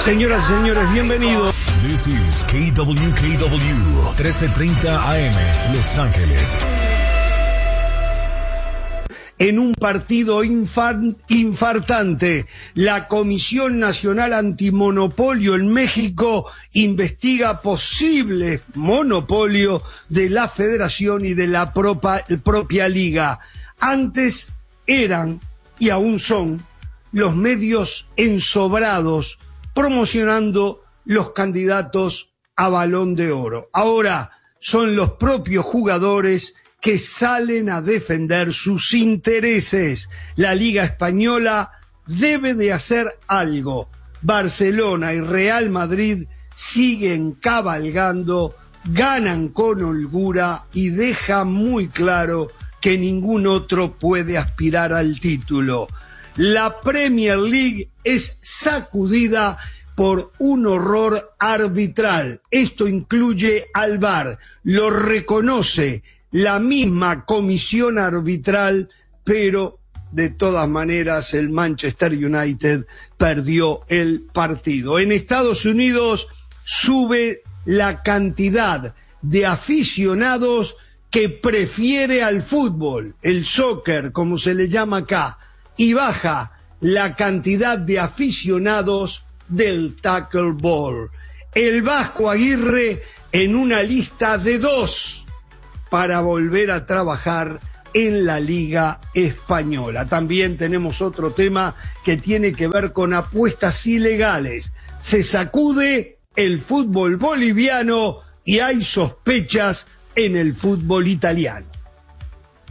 Señoras y señores, bienvenidos. This is KWKW 1330 AM, Los Ángeles. En un partido infartante, la Comisión Nacional Antimonopolio en México investiga posible monopolio de la federación y de la propia liga. Antes eran, y aún son, los medios ensobrados promocionando los candidatos a Balón de Oro. Ahora son los propios jugadores que salen a defender sus intereses. La Liga Española debe de hacer algo. Barcelona y Real Madrid siguen cabalgando, ganan con holgura y dejan muy claro que ningún otro puede aspirar al título. La Premier League es sacudida por un horror arbitral. Esto incluye al VAR, lo reconoce la misma comisión arbitral, pero de todas maneras el Manchester United perdió el partido. En Estados Unidos sube la cantidad de aficionados que prefiere al fútbol, el soccer, como se le llama acá, y baja la cantidad de aficionados del tackle ball. El Vasco Aguirre en una lista de 2 para volver a trabajar en la Liga Española. También tenemos otro tema que tiene que ver con apuestas ilegales. Se sacude el fútbol boliviano y hay sospechas en el fútbol italiano.